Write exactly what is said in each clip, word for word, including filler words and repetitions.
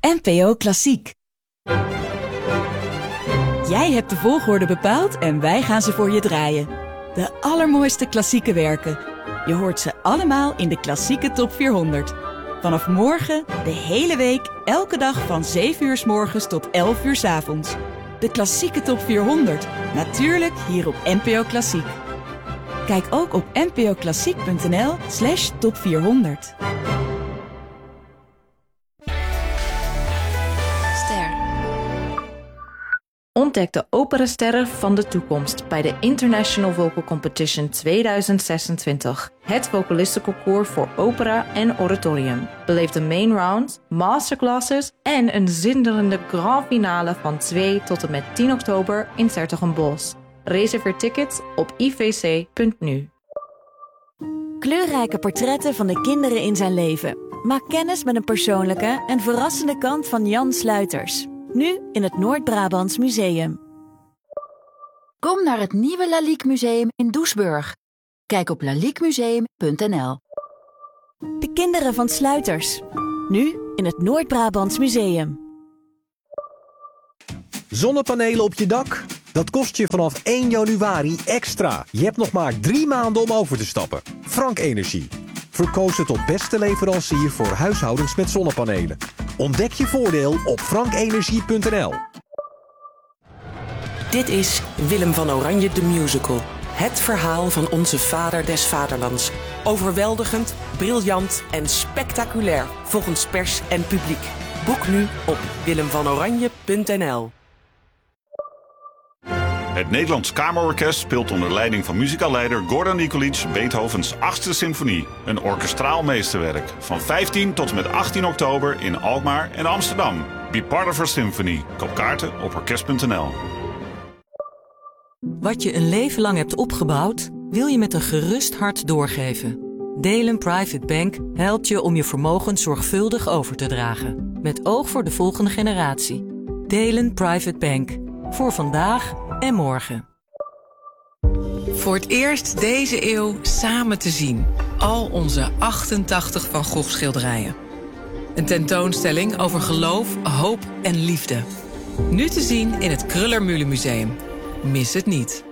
N P O Klassiek. Jij hebt de volgorde bepaald en wij gaan ze voor je draaien. De allermooiste klassieke werken. Je hoort ze allemaal in de Klassieke Top vierhonderd. Vanaf morgen, de hele week, elke dag van zeven uur 's morgens tot elf uur 's avonds. De Klassieke Top vierhonderd. Natuurlijk hier op N P O Klassiek. Kijk ook op npoklassiek.nl slash top vierhonderd. Ster. Ontdek de operasterren van de toekomst bij de International Vocal Competition tweeduizend zesentwintig. Het vocalistenconcours voor opera en oratorium. Beleef de main round, masterclasses en een zinderende grand finale van twee tot en met tien oktober in 's-Hertogenbosch. Reserveer tickets op i v c punt n u. Kleurrijke portretten van de kinderen in zijn leven. Maak kennis met een persoonlijke en verrassende kant van Jan Sluiters. Nu in het Noord-Brabants Museum. Kom naar het nieuwe Lalique Museum in Doesburg. Kijk op laliquemuseum punt n l. De kinderen van Sluiters. Nu in het Noord-Brabants Museum. Zonnepanelen op je dak? Dat kost je vanaf één januari extra. Je hebt nog maar drie maanden om over te stappen. Frank Energie. Verkozen tot beste leverancier voor huishoudens met zonnepanelen. Ontdek je voordeel op frankenergie punt n l. Dit is Willem van Oranje de Musical. Het verhaal van onze vader des vaderlands. Overweldigend, briljant en spectaculair volgens pers en publiek. Boek nu op willem van oranje punt n l. Het Nederlands Kamerorkest speelt onder leiding van muzikaalleider Gordon Nikolic Beethovens achtste symfonie. Een orkestraal meesterwerk. Van vijftien tot en met achttien oktober in Alkmaar en Amsterdam. Be part of our symphony. Koop kaarten op orkest punt n l. Wat je een leven lang hebt opgebouwd, wil je met een gerust hart doorgeven. Delen Private Bank helpt je om je vermogen zorgvuldig over te dragen. Met oog voor de volgende generatie. Delen Private Bank. Voor vandaag en morgen. Voor het eerst deze eeuw samen te zien. Al onze achtentachtig Van Gogh schilderijen. Een tentoonstelling over geloof, hoop en liefde. Nu te zien in het Kröller-Mühle Museum. Mis het niet.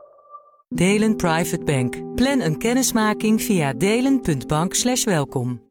Delen Private Bank. Plan een kennismaking via delen punt bank slash welkom.